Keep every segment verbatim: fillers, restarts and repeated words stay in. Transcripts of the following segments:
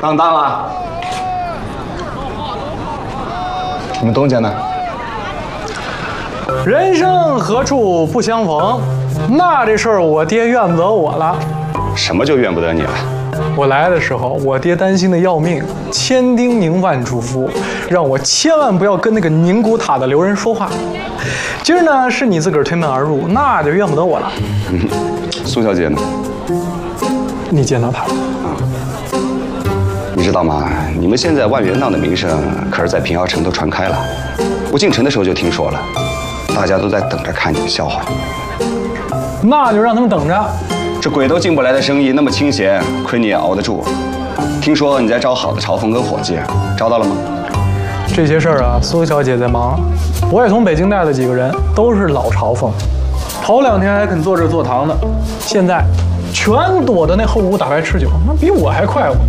当当了。你们东家呢？ 人生何处不相逢？那这事儿我爹怨不得我了。 什么就怨不得你了？ 我来的时候，我爹担心的要命，千叮咛万嘱咐，让我千万不要跟那个宁古塔的刘人说话。今儿呢，是你自个儿推门而入，那就怨不得我了。 嗯，苏小姐呢？ 你见到她了？ 啊，你知道吗？你们现在万元档的名声可是在平遥城都传开了。我进城的时候就听说了，大家都在等着看你的笑话。 那就让他们等着。 这鬼都进不来的生意那么清闲，亏你也熬得住。听说你在招好的朝奉跟伙计，招到了吗？ 这些事儿啊，苏小姐在忙。我也从北京带了几个人，都是老朝奉。头两天还肯坐这坐堂的，现在全躲到那后屋打牌吃酒，那比我还快活。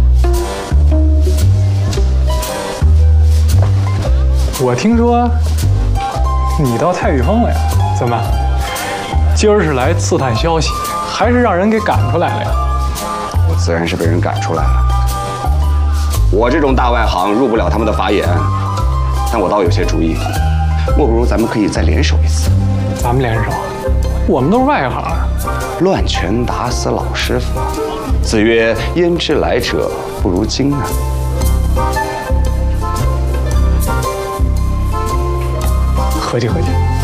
我听说你到太宇峰了呀？怎么，今儿是来刺探消息，还是让人给赶出来了呀？ 我自然是被人赶出来了。我这种大外行入不了他们的法眼，但我倒有些主意。莫不如咱们可以再联手一次？ 咱们联手？我们都是外行啊！ 乱拳打死老师傅，子曰：“焉知来者不如今啊！” 合计合计。